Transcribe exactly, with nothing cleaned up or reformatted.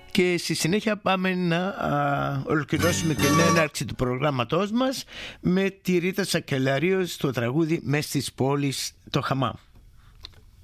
και στη συνέχεια πάμε να α, ολοκληρώσουμε την έναρξη του προγράμματός μας με τη Ρίτα Σακελαρίου στο τραγούδι «Μες της πόλης το Χαμάμ».